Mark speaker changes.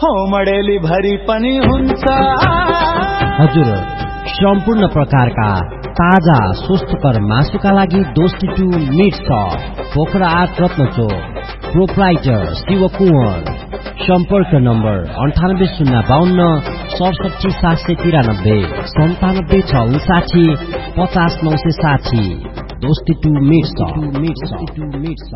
Speaker 1: हो मडेली भरि पनि हुन्छ।
Speaker 2: हजुर, सम्पूर्ण प्रकारका ताजा स्वस्थकर मासुका लागि दोस्ती to meet shop, Pokhara 8 रत्नचोक, proprietor Shiv Kunwar. सम्पर्क नम्बर 9805 67 793 97 659 50 960। दोस्ती टु मिट सप।